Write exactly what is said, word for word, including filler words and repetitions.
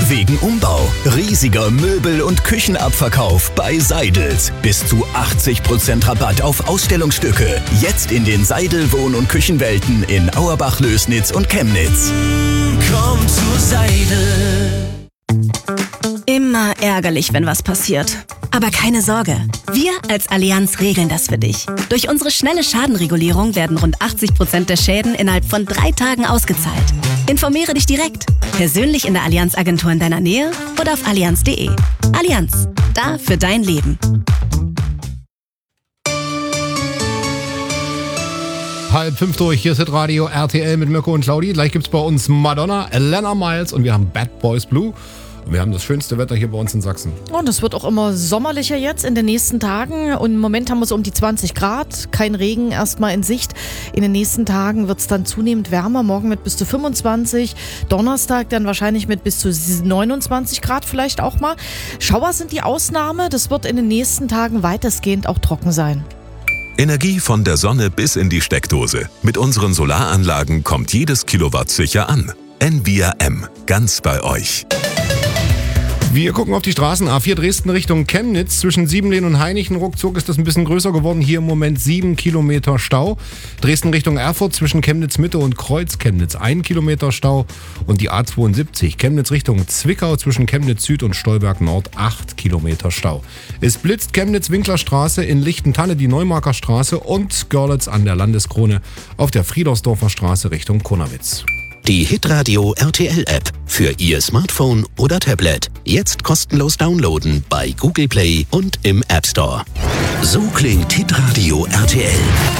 Wegen Umbau. Riesiger Möbel- und Küchenabverkauf bei Seidels. Bis zu achtzig Prozent Rabatt auf Ausstellungsstücke. Jetzt in den Seidel Wohn- und Küchenwelten in Auerbach, Lößnitz und Chemnitz. Komm zu Seidel. Immer ärgerlich, wenn was passiert. Aber keine Sorge, wir als Allianz regeln das für dich. Durch unsere schnelle Schadenregulierung werden rund achtzig Prozent der Schäden innerhalb von drei Tagen ausgezahlt. Informiere dich direkt, persönlich in der Allianz-Agentur in deiner Nähe oder auf allianz punkt de. Allianz, da für dein Leben. Halb fünf durch, hier ist Hitradio R T L mit Mirko und Claudi. Gleich gibt's bei uns Madonna, Elena Miles und wir haben Bad Boys Blue. Und wir haben das schönste Wetter hier bei uns in Sachsen. Und es wird auch immer sommerlicher jetzt in den nächsten Tagen. Und im Moment haben wir so um die zwanzig Grad. Kein Regen erstmal in Sicht. In den nächsten Tagen wird es dann zunehmend wärmer. Morgen mit bis zu fünfundzwanzig. Donnerstag dann wahrscheinlich mit bis zu neunundzwanzig Grad vielleicht auch mal. Schauer sind die Ausnahme. Das wird in den nächsten Tagen weitestgehend auch trocken sein. Energie von der Sonne bis in die Steckdose. Mit unseren Solaranlagen kommt jedes Kilowatt sicher an. Envia M. Ganz bei euch. Wir gucken auf die Straßen. A vier Dresden Richtung Chemnitz. Zwischen Siebenlehn und Hainichen ruckzuck ist das ein bisschen größer geworden. Hier im Moment sieben Kilometer Stau. Dresden Richtung Erfurt zwischen Chemnitz Mitte und Kreuz Chemnitz ein Kilometer Stau. Und die A zweiundsiebzig Chemnitz Richtung Zwickau zwischen Chemnitz Süd und Stolberg Nord acht Kilometer Stau. Es blitzt Chemnitz-Winklerstraße in Lichtentanne die Neumarker Straße und Görlitz an der Landeskrone auf der Friedersdorfer Straße Richtung Konawitz. Die Hitradio R T L-App für Ihr Smartphone oder Tablet. Jetzt kostenlos downloaden bei Google Play und im App Store. So klingt Hitradio R T L.